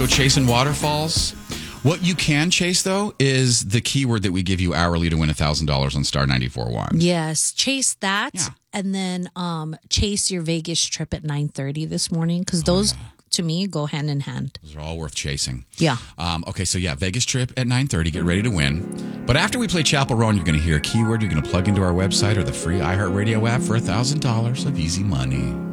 Go chasing waterfalls. What you can chase, though, is the keyword that we give you hourly to win $1,000 on Star 94.1. Yes, chase that, Yeah. and then chase your Vegas trip at 9:30 this morning, because those, to me, go hand in hand. Those are all worth chasing. Yeah. Okay, so yeah, Vegas trip at 9:30. Get ready to win. But after we play Chapel Roan, you're going to hear a keyword you're going to plug into our website or the free iHeartRadio app for $1,000 of easy money.